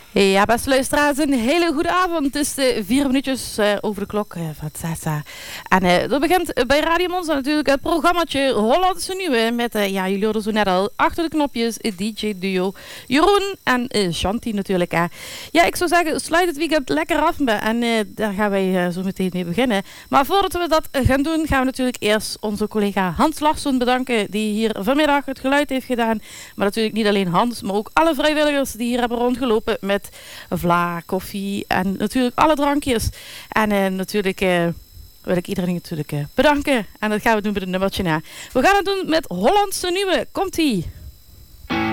Ja, beste luisteraars, een hele goede avond. Het is 4 minuutjes over de klok van 6. En dat begint bij Radio Monza natuurlijk het programmaatje Hollandse Nieuwe. Met, jullie hoorden zo net al, achter de knopjes DJ-duo Jeroen en Shanti natuurlijk. Ja, ik zou zeggen, sluit het weekend lekker af. En daar gaan wij zo meteen mee beginnen. Maar voordat we dat gaan doen, gaan we natuurlijk eerst onze collega Hans Larsson bedanken. Die hier vanmiddag het geluid heeft gedaan. Maar natuurlijk niet alleen Hans, maar ook alle vrijwilligers die hier hebben rondgelopen met vla, koffie en natuurlijk alle drankjes. En natuurlijk wil ik iedereen natuurlijk bedanken. En dat gaan we doen met een nummertje na. We gaan het doen met Hollandse Nieuwe. Komt-ie!